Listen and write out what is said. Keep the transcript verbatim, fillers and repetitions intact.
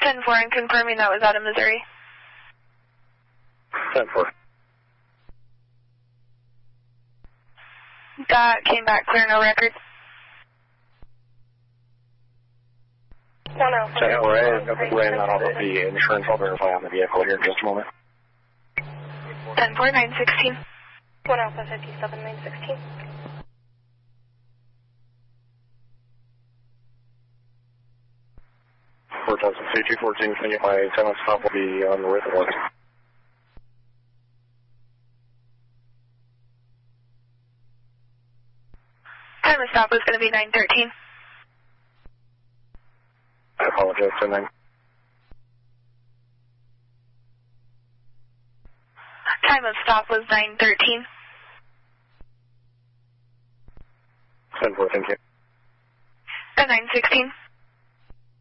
ten four and confirming that was out of Missouri. ten four. That came back clear, no record. one Alpha. ten four, I'm laying that off of the insurance. I'll verify on the vehicle here in just a moment. ten four, nine sixteen. one Alpha fifty-seven, nine sixteen. four thousand C two fourteen, continue my ten stop will be on the way to one. Time of stop was going to be nine thirteen. I apologize, ten nine. Time of stop was nine thirteen. ten four, thank you. And nine sixteen.